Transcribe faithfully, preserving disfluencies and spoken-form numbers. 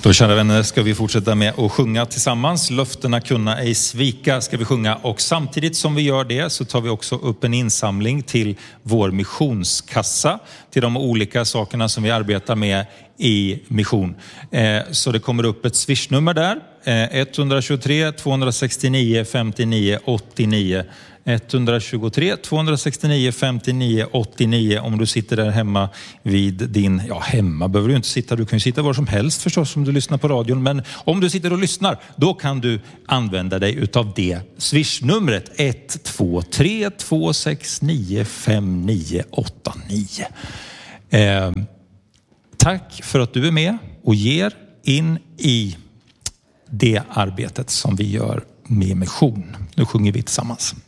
Då, kära vänner, ska vi fortsätta med att sjunga tillsammans. Löftena kunna ej svika ska vi sjunga. Och samtidigt som vi gör det så tar vi också upp en insamling till vår missionskassa. Till de olika sakerna som vi arbetar med i mission. Eh, så det kommer upp ett swishnummer där. Eh, ett två tre två sex nio fem nio åtta nio. ett två tre två sex nio fem nio åtta nio om du sitter där hemma vid din, ja hemma behöver du inte sitta, du kan ju sitta var som helst förstås om du lyssnar på radion, men om du sitter och lyssnar då kan du använda dig utav det swishnumret ett två tre två sex nio fem nio åtta nio. Eh, tack för att du är med och ger in i det arbetet som vi gör med mission. Nu sjunger vi tillsammans.